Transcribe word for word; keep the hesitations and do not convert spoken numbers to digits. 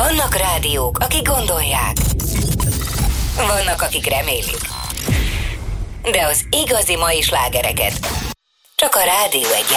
Vannak rádiók, akik gondolják. Vannak, akik remélik. De az igazi mai slágereket csak a Rádió egy